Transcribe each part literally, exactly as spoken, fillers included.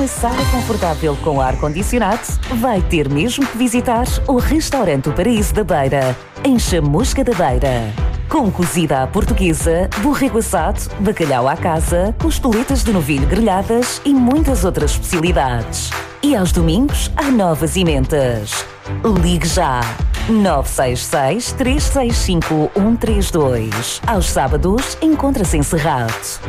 uma sala confortável com ar-condicionado, vai ter mesmo que visitar o Restaurante O Paraíso da Beira, em Chamusca da Beira. Com cozida à portuguesa, borrego assado, bacalhau à casa, costeletas de novilho grelhadas e muitas outras especialidades. E aos domingos, há novas emendas. Ligue já! nove seis seis, três seis cinco, um três dois. Aos sábados, encontra-se encerrado.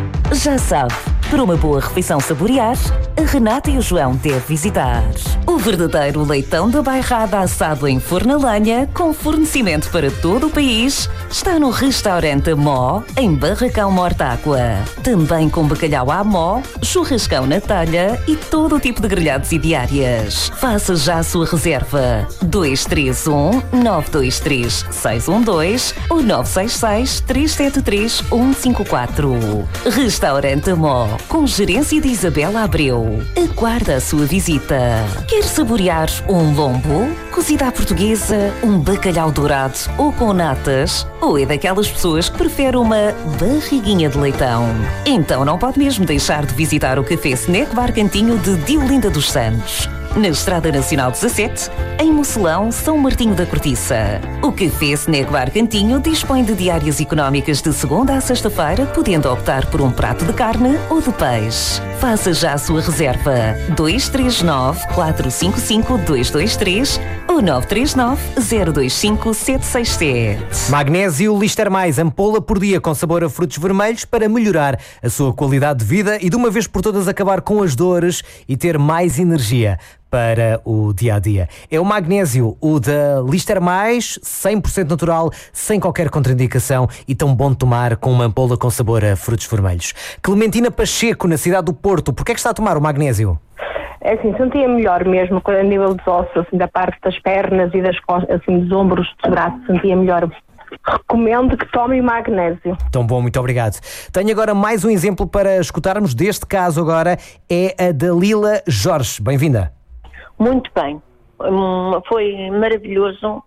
Já sabe, para uma boa refeição saborear, a Renata e o João devem visitar. O verdadeiro leitão da bairrada assado em forno a lenha, com fornecimento para todo o país, está no Restaurante Mó, em Barracão Mortágua. Também com bacalhau à mó, churrascão na talha e todo o tipo de grelhados e diárias. Faça já a sua reserva. dois três um, nove dois três, seis um dois ou nove seis seis, três sete três, um cinco quatro. Restaurante Mó, com gerência de Isabela Abreu. Aguarda a sua visita. Quer saborear um lombo, cozida à portuguesa, um bacalhau dourado ou com natas? Ou é daquelas pessoas que preferem uma barriguinha de leitão? Então não pode mesmo deixar de visitar o Café Snack Bar Cantinho de Diolinda dos Santos, na Estrada Nacional dezassete, em Mocelão, São Martinho da Cortiça. O Café Snack Bar Cantinho dispõe de diárias económicas de segunda a sexta-feira, podendo optar por um prato de carne ou de peixe. Faça já a sua reserva. dois três nove, quatro cinco cinco, dois dois três ou nove três nove, zero dois cinco, sete seis sete. Magnésio Lister Mais, ampola por dia com sabor a frutos vermelhos para melhorar a sua qualidade de vida e de uma vez por todas acabar com as dores e ter mais energia para o dia-a-dia. É o magnésio, o da Lister Mais, cem por cento natural, sem qualquer contraindicação e tão bom de tomar com uma ampola com sabor a frutos vermelhos. Clementina Pacheco, na cidade do Porto, porquê é que está a tomar o magnésio? É assim, sentia melhor mesmo a nível dos ossos, assim, da parte das pernas e das costas, assim, dos ombros, dos braços, sentia melhor. Recomendo que tome magnésio. Tão bom, muito obrigado. Tenho agora mais um exemplo para escutarmos. Deste caso agora é a Dalila Jorge. Bem-vinda. Muito bem, um, foi maravilhoso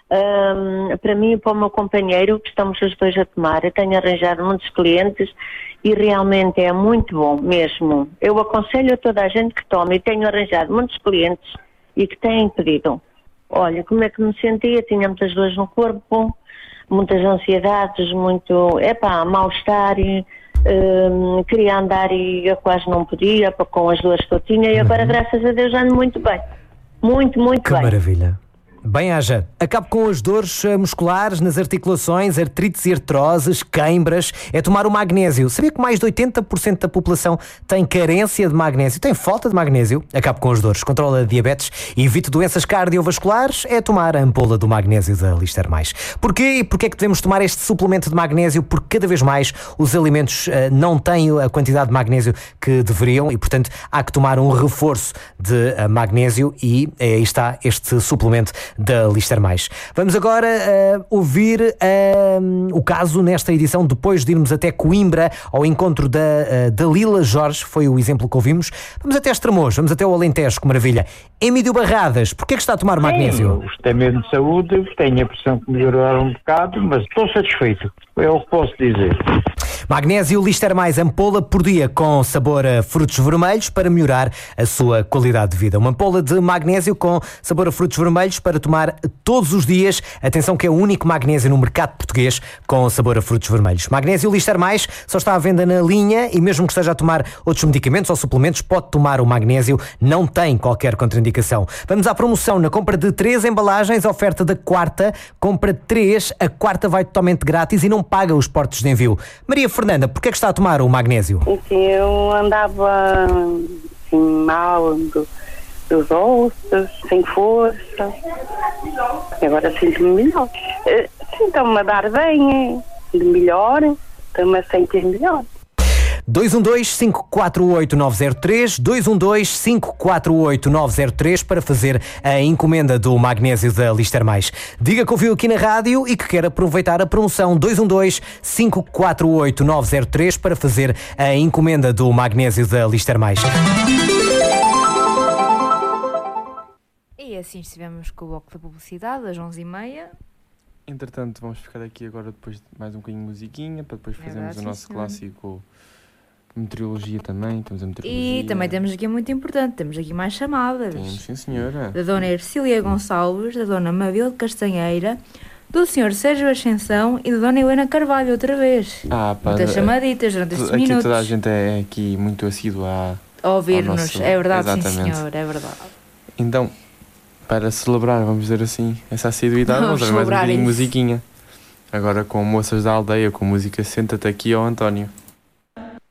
um, para mim e para o meu companheiro, que estamos os dois a tomar. Eu tenho arranjado muitos clientes e realmente é muito bom mesmo. Eu aconselho a toda a gente que tome e tenho arranjado muitos clientes e que têm pedido. Olha, como é que me sentia? Tinha muitas dores no corpo, muitas ansiedades, muito, epá, mal-estar e Um, queria andar e eu quase não podia com as dores que eu tinha e agora, uhum, graças a Deus, ando muito bem. Muito, muito que bem. Que maravilha. Bem haja. Acabe com as dores musculares nas articulações, artrites e artroses, queimbras. É tomar o magnésio. Sabia que mais de oitenta por cento da população tem carência de magnésio, tem falta de magnésio? Acabe com as dores, controla a diabetes e evite doenças cardiovasculares. É tomar a ampola do magnésio da Lister Mais. Porquê? Porquê é que devemos tomar este suplemento de magnésio? Porque cada vez mais os alimentos uh, não têm a quantidade de magnésio que deveriam e, portanto, há que tomar um reforço de uh, magnésio e uh, aí está este suplemento da Lister Mais. Vamos agora uh, ouvir uh, o caso nesta edição, depois de irmos até Coimbra, ao encontro da uh, Dalila Jorge, foi o exemplo que ouvimos. Vamos até Estremoz, vamos até o Alentejo, que maravilha. Emílio Barradas, porquê é que está a tomar magnésio? Gostei mesmo de saúde, tenho a pressão que melhorar um bocado, mas estou satisfeito, é o que posso dizer. Magnésio Lister Mais, ampola por dia com sabor a frutos vermelhos para melhorar a sua qualidade de vida. Uma ampola de magnésio com sabor a frutos vermelhos para tomar todos os dias. Atenção que é o único magnésio no mercado português com sabor a frutos vermelhos. Magnésio Lister Mais só está à venda na linha e mesmo que esteja a tomar outros medicamentos ou suplementos, pode tomar o magnésio, não tem qualquer contraindicação. Vamos à promoção na compra de três embalagens, oferta da quarta, compra três, a quarta vai totalmente grátis e não paga os portos de envio. Maria Fernanda, porquê é que está a tomar o magnésio? Sim, eu andava assim, mal do, dos ossos, sem força. Agora sinto-me melhor. Sinto-me a dar bem, de melhor, estou-me a sentir melhor. dois um dois, cinco quatro oito, nove zero três, dois um dois, cinco quatro oito, nove zero três para fazer a encomenda do magnésio da Lister Mais. Diga que ouviu aqui na rádio e que quer aproveitar a promoção dois um dois, cinco quatro oito, nove zero três para fazer a encomenda do magnésio da Lister Mais. E assim estivemos com o bloco da publicidade às onze e meia. Entretanto, vamos ficar aqui agora depois de mais um bocadinho de musiquinha para depois fazermos é verdade, o nosso sim, clássico Meteorologia também, temos a meteorologia. E também temos aqui muito importante, temos aqui mais chamadas. Temos, sim senhora. Da dona Ercília Gonçalves, da dona Mabel de Castanheira, do senhor Sérgio Ascensão e da dona Helena Carvalho, outra vez. Ah, pá, Muitas chamaditas durante estes aqui minutos. toda a gente é aqui muito assídua a ouvir-nos, nosso... é verdade, Exatamente. sim senhor, é verdade. Então, para celebrar, vamos dizer assim, essa assiduidade, vamos, Vamos vamos mais um celebrar bocadinho de isso. musiquinha. Agora com moças da aldeia, com música Senta-te aqui ao António.